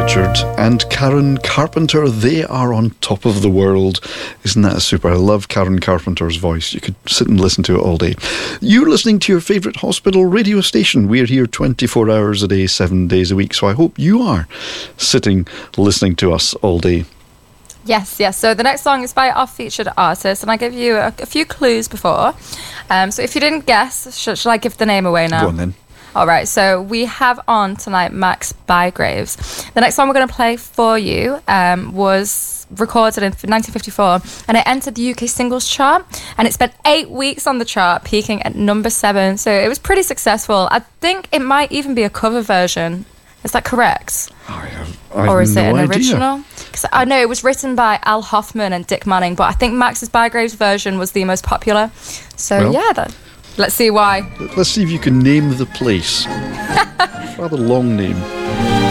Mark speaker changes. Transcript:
Speaker 1: Richard and Karen Carpenter, they are on top of the world. Isn't that super? I love Karen Carpenter's voice. You could sit and listen to it all day. You're listening to your favourite hospital radio station. We're here 24 hours a day, 7 days a week. So I hope you are sitting listening to us all day.
Speaker 2: Yes. So the next song is by our featured artist, and I gave you a few clues before. So if you didn't guess, should I give the name away now?
Speaker 1: Go on then.
Speaker 2: All right, so we have on tonight Max Bygraves. The next song we're going to play for you was recorded in 1954, and it entered the UK singles chart, and it spent 8 weeks on the chart, peaking at number 7. So it was pretty successful. I think it might even be a cover version. Is that correct?
Speaker 1: Or
Speaker 2: is it an original? Because I know it was written by Al Hoffman and Dick Manning, but I think Max Bygraves' version was the most popular. So let's see why.
Speaker 1: Let's see if you can name the place. Rather long name.